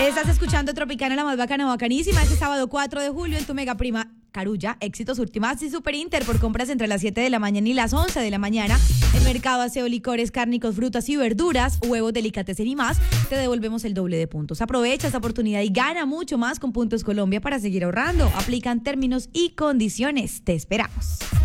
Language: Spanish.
Estás escuchando Tropicana, la más bacana, bacanísima. Este sábado 4 de julio en tu mega prima Carulla, éxitos Ultimax y Super Inter por compras entre las 7 de la mañana y las 11 de la mañana. En mercado, aseo, licores, cárnicos, frutas y verduras, huevos, delicatessen y más, te devolvemos el doble de puntos. Aprovecha esta oportunidad y gana mucho más con Puntos Colombia para seguir ahorrando. Aplican términos y condiciones. Te esperamos.